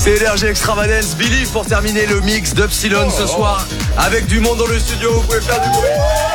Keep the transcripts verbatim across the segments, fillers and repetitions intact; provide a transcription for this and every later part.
C'est Énergie Extravagance, Billy pour terminer le mix d'Upsilon ce soir avec du monde dans le studio, vous pouvez faire du bruit.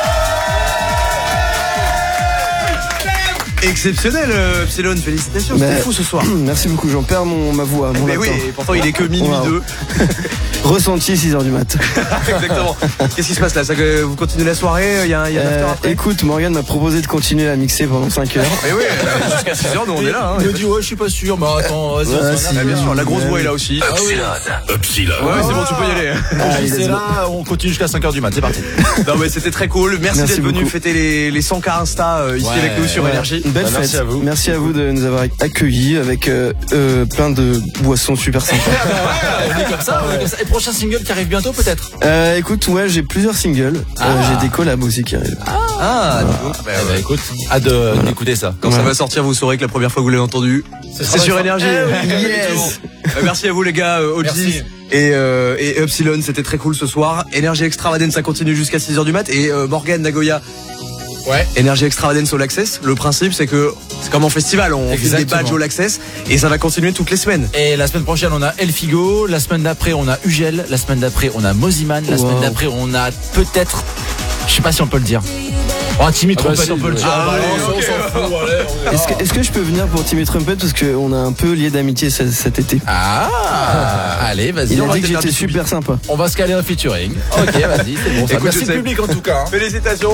Exceptionnel Upsilon, félicitations, c'était fou ce soir. Merci beaucoup, j'en perds mon, ma voix. Mon Mais oui, et pourtant il est que minuit wow. deux. Ressenti six heures du mat. Exactement. Qu'est-ce qui se passe là? Ça, vous continuez la soirée? Il y a, il y a euh, un après écoute, Morgane m'a proposé de continuer à mixer pendant cinq heures. Mais oui, jusqu'à six heures, nous on est là. Hein, il me dit ouais, je suis pas sûr, mais attends, vas-y. Ouais, si, bien sûr, la grosse voix est là aussi. Upsilon. Upsilon. Ouais, c'est bon, tu peux y aller. Ah, c'est là, on continue jusqu'à cinq heures du mat, c'est parti. Non mais c'était très cool. Merci, Merci d'être venu beaucoup. fêter les, les cent K Insta euh, ici Ouais, avec nous sur Ouais. Énergie. Une belle Bah, fête. merci à vous. Merci à vous de nous avoir accueillis avec euh, euh, plein de boissons super sympas. on est comme ça, on est comme ça. Et prochain single qui arrive bientôt peut-être. Euh, écoute, ouais, j'ai plusieurs singles. Ah. Euh, j'ai des collabs aussi qui arrivent. Ah, du coup, bah, Eh ben, écoute, hâte de- d'écouter ça. quand ça Ouais. va sortir, vous saurez que la première fois que vous l'avez entendu, c'est sur Énergie. Yes. Euh, Merci à vous les gars, euh, O Gs Merci. et, euh, et Upsilon, c'était très cool ce soir. Énergie Extravagance, ça continue jusqu'à six heures du mat. Et euh, Morgane, Nagoya, Ouais. Énergie Extravagance All Access. Le principe, c'est que c'est comme en festival, on fait des Exactement. badges All Access et ça va continuer toutes les semaines. Et la semaine prochaine, on a El Figo. La semaine d'après, on a Ugel. La semaine d'après, on a Moziman. La Wow. semaine d'après, on a peut-être. Je sais pas si on peut le dire. Oh, Timmy Ah bah Trompette, si, on peut le dire. ah Ah, ouais, allez, on ok. s'en fout, allez, on verra. Est-ce que, est-ce que je peux venir pour Timmy Trumpet parce qu'on a un peu lié d'amitié cet, cet été. Ah, allez, vas-y. Il on a va dit que te faire j'étais du public. super sympa. On va se caler un featuring. Ok, vas-y, c'est bon. Ça. Écoute, Merci je le sais. public en tout cas. hein. Félicitations.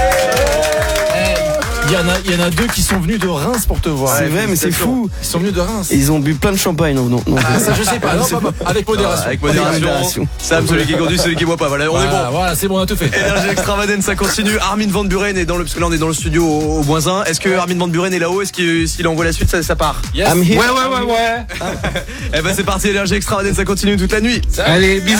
Il y en a, il y en a deux qui sont venus de Reims pour te voir. C'est vrai, mais c'est fou. Ils sont venus de Reims. Et ils ont bu plein de champagne. Non, non, non. Ah, ça, je sais pas. Non, pas- pas- avec modération. Avec modération. modération. Sam, celui qui conduit, celui qui boit pas. Voilà, on est Voilà, bon. voilà, c'est bon, on a tout fait. Énergie Extravagance, ça continue. Armin Van Buren est dans le, parce que là on est dans le studio au, au moins un. Est-ce que Armin Van Buren est là-haut? Est-ce qu'il s'il envoie la suite, ça, ça part? Yes. I'm here. Ouais, ouais, ouais, ouais. Eh ben c'est parti, Énergie Extravagance, ça continue toute la nuit. Allez, bisous.